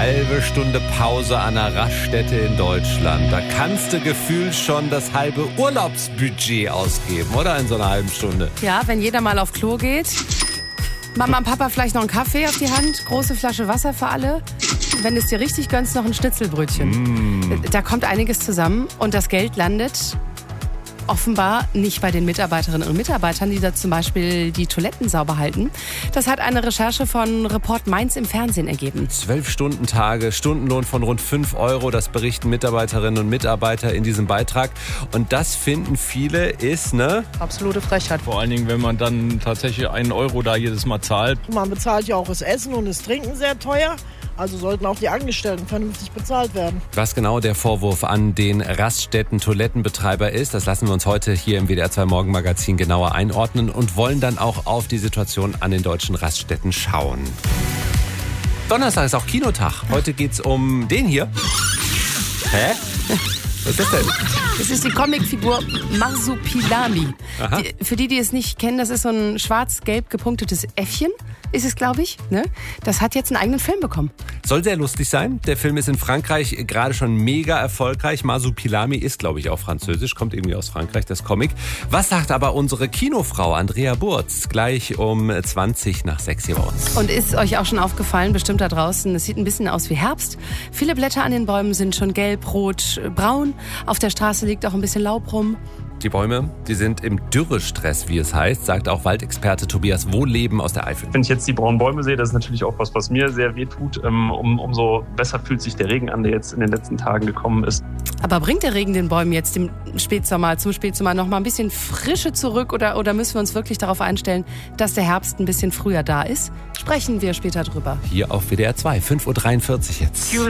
Halbe Stunde Pause an einer Raststätte in Deutschland. Da kannst du gefühlt schon das halbe Urlaubsbudget ausgeben, oder? In so einer halben Stunde. Ja, wenn jeder mal auf Klo geht. Mama und Papa vielleicht noch einen Kaffee auf die Hand, große Flasche Wasser für alle. Wenn du es dir richtig gönnst, noch ein Schnitzelbrötchen. Da kommt einiges zusammen und das Geld landet offenbar nicht bei den Mitarbeiterinnen und Mitarbeitern, die da zum Beispiel die Toiletten sauber halten. Das hat eine Recherche von Report Mainz im Fernsehen ergeben. 12-Stunden-Tage, Stundenlohn von rund 5 €, das berichten Mitarbeiterinnen und Mitarbeiter in diesem Beitrag. Und das finden viele ist, absolute Frechheit. Vor allen Dingen, wenn man dann tatsächlich 1 € da jedes Mal zahlt. Man bezahlt ja auch das Essen und das Trinken sehr teuer. Also sollten auch die Angestellten vernünftig bezahlt werden. Was genau der Vorwurf an den Raststätten-Toilettenbetreiber ist, das lassen wir uns heute hier im WDR 2 Morgenmagazin genauer einordnen und wollen dann auch auf die Situation an den deutschen Raststätten schauen. Donnerstag ist auch Kinotag. Heute geht's um den hier. Hä? Was ist das denn? Das ist die Comicfigur Marsupilami. Für die es nicht kennen, das ist so ein schwarz-gelb gepunktetes Äffchen, ist es, glaube ich. Ne? Das hat jetzt einen eigenen Film bekommen. Soll sehr lustig sein. Der Film ist in Frankreich gerade schon mega erfolgreich. Marsupilami ist, glaube ich, auch französisch, kommt irgendwie aus Frankreich, das Comic. Was sagt aber unsere Kinofrau Andrea Burz gleich um 6:20 hier bei uns? Und ist euch auch schon aufgefallen, bestimmt da draußen, es sieht ein bisschen aus wie Herbst. Viele Blätter an den Bäumen sind schon gelb, rot, braun. Auf der Straße liegt auch ein bisschen Laub rum. Die Bäume, die sind im Dürrestress, wie es heißt, sagt auch Waldexperte Tobias Wohleben aus der Eifel. Wenn ich jetzt die braunen Bäume sehe, das ist natürlich auch was mir sehr weh tut. Umso besser fühlt sich der Regen an, der jetzt in den letzten Tagen gekommen ist. Aber bringt der Regen den Bäumen jetzt zum Spätsommer noch mal ein bisschen Frische zurück oder müssen wir uns wirklich darauf einstellen, dass der Herbst ein bisschen früher da ist? Sprechen wir später drüber. Hier auf WDR 2, 5:43 Uhr jetzt.